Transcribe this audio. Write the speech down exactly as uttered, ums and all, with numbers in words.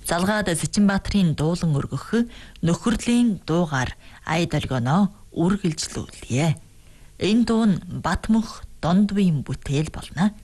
Залгаад Сэчинбаатарын дуулан өргөх нөхөрлийн дуугаар ая долгионоо үргэлжлүүлье. Энэ дуу нь Батмөнх Дондвийн бүтээл болно.